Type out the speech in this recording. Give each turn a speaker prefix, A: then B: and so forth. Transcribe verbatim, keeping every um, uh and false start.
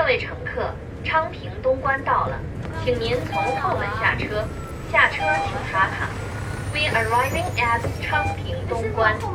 A: 各位乘客，昌平东关到了，请您从后门下车。下车请刷卡。We arriving at 昌平东关。